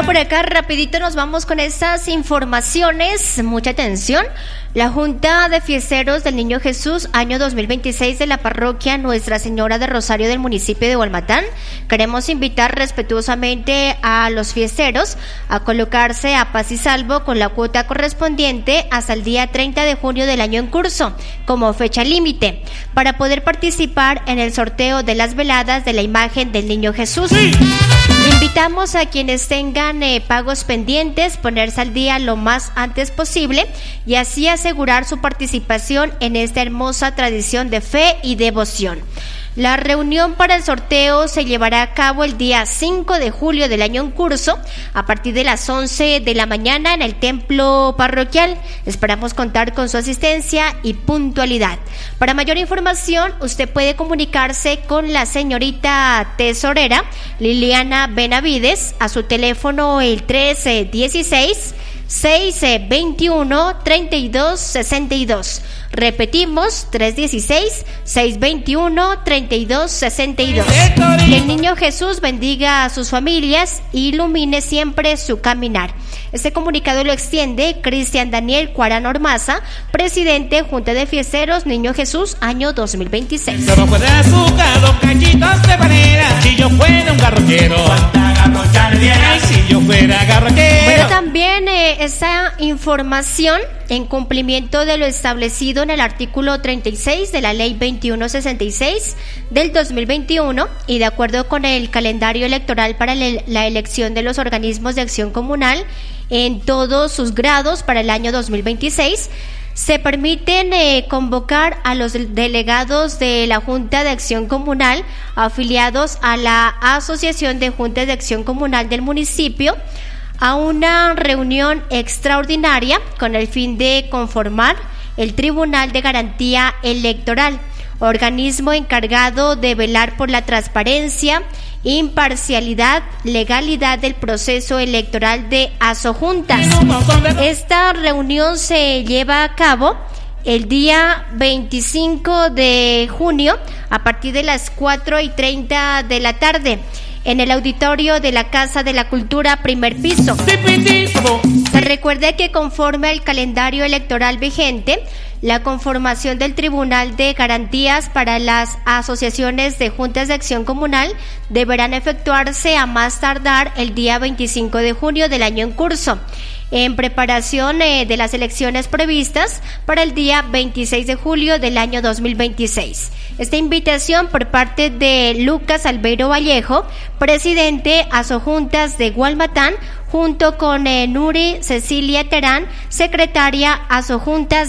por acá, rapidito nos vamos con estas informaciones. Mucha atención. La Junta de Fiesteros del Niño Jesús, año 2026 de la parroquia Nuestra Señora de Rosario del municipio de Hualmatán. Queremos invitar respetuosamente a los fiesteros a colocarse a paz y salvo con la cuota correspondiente hasta el día 30 de junio del año en curso, como fecha límite, para poder participar en el sorteo de las veladas de la imagen del Niño Jesús. Sí. Invitamos a quienes tengan pagos pendientes, ponerse al día lo más antes posible y así asegurar su participación en esta hermosa tradición de fe y devoción. La reunión para el sorteo se llevará a cabo el día 5 de julio del año en curso, a partir de las 11 de la mañana en el templo parroquial. Esperamos contar con su asistencia y puntualidad. Para mayor información, usted puede comunicarse con la señorita tesorera Liliana Benavides a su teléfono el 316-621-3262. Repetimos, 316-621-3262. Que el Niño Jesús bendiga a sus familias e ilumine siempre su caminar. Este comunicado lo extiende Cristian Daniel Cuarán Ormaza, presidente Junta de Fiesteros Niño Jesús, año 2026. Solo fue de azúcar, dos cachitos de panera. Si yo fuera un garrochero, ay, si yo fuera garrochero. Bueno, también esta información en cumplimiento de lo establecido en el artículo 36 de la Ley 2166 del 2021 y de acuerdo con el calendario electoral para la elección de los organismos de acción comunal en todos sus grados para el año 2026, se permiten convocar a los delegados de la Junta de Acción Comunal afiliados a la Asociación de Juntas de Acción Comunal del municipio a una reunión extraordinaria con el fin de conformar el Tribunal de Garantía Electoral, organismo encargado de velar por la transparencia, imparcialidad, legalidad del proceso electoral de asojuntas. Esta reunión se lleva a cabo el día 25 de junio a partir de las 4:30 de la tarde en el auditorio de la Casa de la Cultura, primer piso. Se recuerde que conforme al calendario electoral vigente, la conformación del Tribunal de Garantías para las asociaciones de juntas de acción comunal deberán efectuarse a más tardar el día 25 de junio del año en curso, en preparación de las elecciones previstas para el día 26 de julio del año 2026. Esta invitación por parte de Lucas Albeiro Vallejo, presidente Asojuntas de Hualmatán, junto con Nuri Cecilia Terán, secretaria Asojuntas